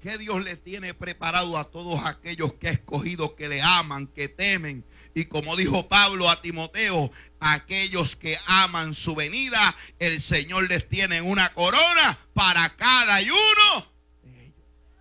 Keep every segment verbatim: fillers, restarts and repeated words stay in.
¿Qué Dios le tiene preparado a todos aquellos que ha escogido, que le aman, que temen? Y como dijo Pablo a Timoteo, aquellos que aman su venida, el Señor les tiene una corona para cada uno de ellos.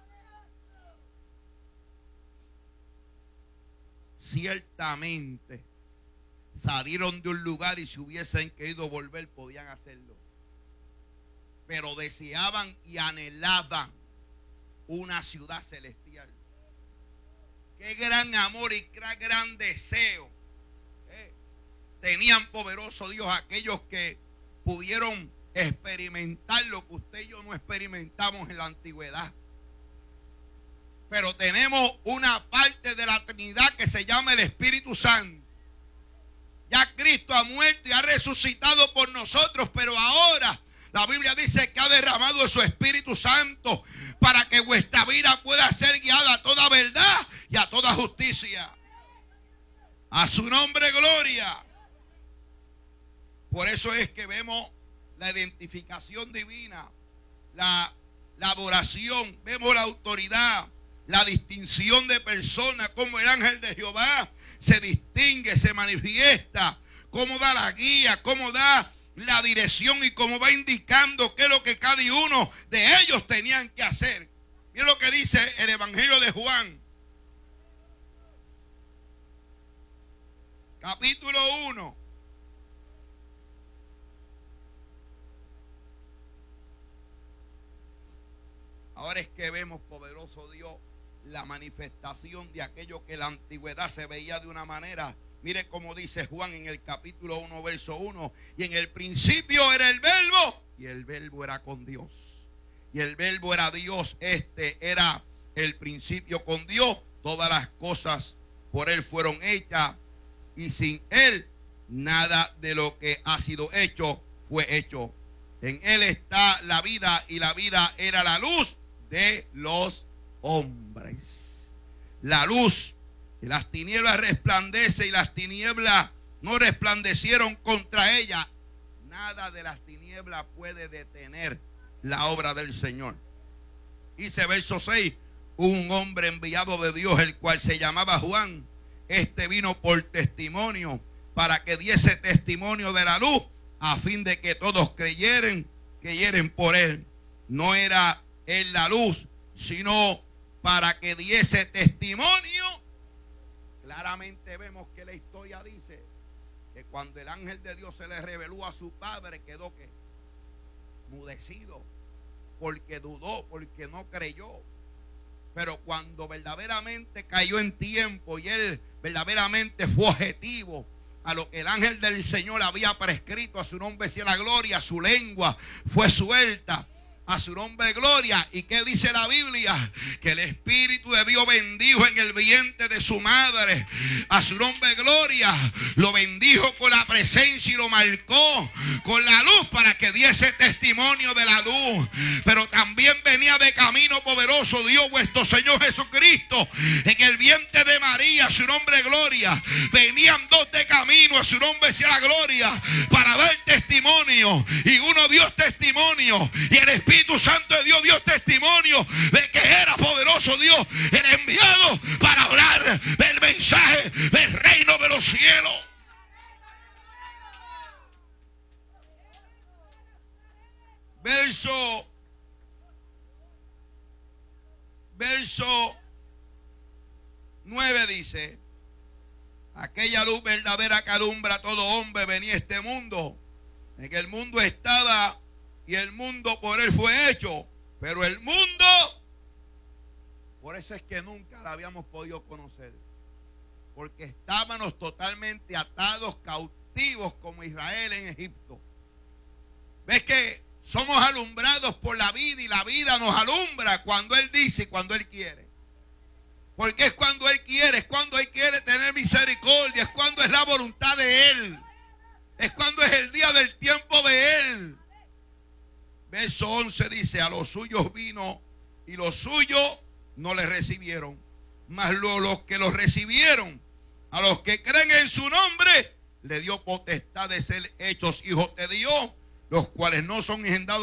Ciertamente salieron de un lugar y si hubiesen querido volver podían hacerlo. Pero deseaban y anhelaban una ciudad celestial. Qué gran amor y qué gran deseo eh, tenían, poderoso Dios, aquellos que pudieron experimentar lo que usted y yo no experimentamos en la antigüedad. Pero tenemos una parte de la Trinidad que se llama el Espíritu Santo. Ya Cristo ha muerto y ha resucitado por nosotros, pero ahora la Biblia dice que ha derramado su Espíritu Santo para que vuestra vida pueda ser guiada a toda verdad y a toda justicia. A su nombre, gloria. Por eso es que vemos la identificación divina, la, la adoración, vemos la autoridad, la distinción de personas, como el ángel de Jehová se distingue, se manifiesta, cómo da la guía, cómo da la dirección y cómo va indicando qué es lo que cada uno de ellos tenían que hacer. Miren lo que dice el Evangelio de Juan, capítulo uno. Ahora es que vemos, poderoso Dios, la manifestación de aquello que en la antigüedad se veía de una manera. Mire cómo dice Juan en el capítulo uno, verso uno. Y en el principio era el verbo, y el verbo era con Dios. Y el verbo era Dios. Este era el principio con Dios. Todas las cosas por él fueron hechas, y sin él nada de lo que ha sido hecho fue hecho. En él está la vida, y la vida era la luz de los hombres. La luz, y las tinieblas resplandece, y las tinieblas no resplandecieron contra ella. Nada de las tinieblas puede detener la obra del Señor. Dice verso seis, un hombre enviado de Dios, el cual se llamaba Juan. Este vino por testimonio, para que diese testimonio de la luz, a fin de que todos creyeren, creyeren por él. No era él la luz, sino para que diese testimonio. Claramente vemos que la historia dice que cuando el ángel de Dios se le reveló a su padre, quedó que mudecido, porque dudó, porque no creyó. Pero cuando verdaderamente cayó en tiempo y él verdaderamente fue objetivo a lo que el ángel del Señor había prescrito, a su nombre sea la gloria, su lengua fue suelta. A su nombre gloria. ¿Y qué dice la Biblia? Que el Espíritu de Dios bendijo en el vientre de su madre. A su nombre gloria. Lo bendijo con la presencia y lo marcó con la luz para que diese testimonio de la luz. Pero también venía de camino, poderoso Dios vuestro Señor Jesucristo, en el vientre de María. A su nombre gloria. Venían dos de camino. A su nombre sea la gloria, para dar testimonio. Y uno dio testimonio, y el Espíritu Espíritu Santo de Dios dio testimonio de que era poderoso Dios, el enviado para hablar del mensaje del reino de los cielos. Verso verso nueve dice: aquella luz verdadera que alumbra a todo hombre venía a este mundo. En el mundo estaba, y el mundo por él fue hecho, pero el mundo, por eso es que nunca la habíamos podido conocer, porque estábamos totalmente atados, cautivos como Israel en Egipto. ¿Ves que somos alumbrados por la vida, y la vida nos alumbra cuando Él dice y cuando Él quiere? Porque es cuando Él quiere, es cuando Él quiere tener misericordia, es cuando es la voluntad de Él, es cuando es el día del tiempo de Él. Verso once dice: a los suyos vino, y los suyos no le recibieron, mas lo, los que los recibieron, a los que creen en su nombre, le dio potestad de ser hechos hijos de Dios, los cuales no son engendrados